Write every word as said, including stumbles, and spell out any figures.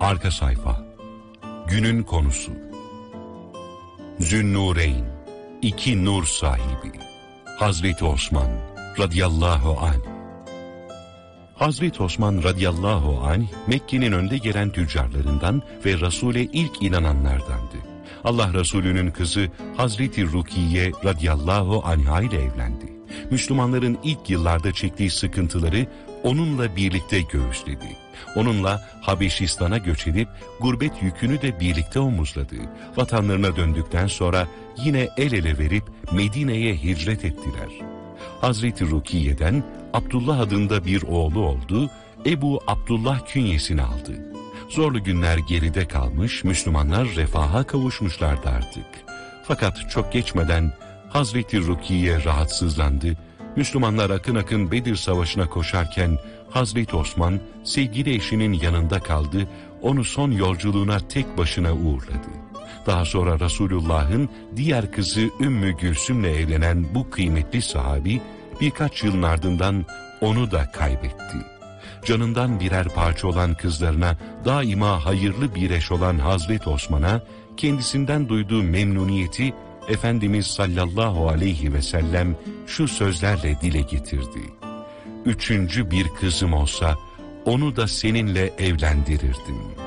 Arka sayfa. Günün konusu. Zünnureyn, iki nur sahibi. Hazreti Osman radıyallahu anh. Hazreti Osman radıyallahu anh, Mekke'nin önde gelen tüccarlarından ve Resul'e ilk inananlardandı. Allah Resulü'nün kızı Hazreti Rukiye radıyallahu anha ile evlendi. Müslümanların ilk yıllarda çektiği sıkıntıları onunla birlikte göğüsledi. Onunla Habeşistan'a göç edip gurbet yükünü de birlikte omuzladı. Vatanlarına döndükten sonra yine el ele verip Medine'ye hicret ettiler. Hazreti Rukiye'den Abdullah adında bir oğlu oldu, Ebu Abdullah künyesini aldı. Zorlu günler geride kalmış, Müslümanlar refaha kavuşmuşlardı artık. Fakat çok geçmeden Hazreti Rukiye rahatsızlandı. Müslümanlar akın akın Bedir Savaşı'na koşarken Hazreti Osman sevgili eşinin yanında kaldı, onu son yolculuğuna tek başına uğurladı. Daha sonra Resulullah'ın diğer kızı Ümmü Gülsüm'le evlenen bu kıymetli sahabi birkaç yılın ardından onu da kaybetti. Canından birer parça olan kızlarına daima hayırlı bir eş olan Hazreti Osman'a kendisinden duyduğu memnuniyeti Efendimiz sallallahu aleyhi ve sellem şu sözlerle dile getirdi. Üçüncü bir kızım olsa onu da seninle evlendirirdim.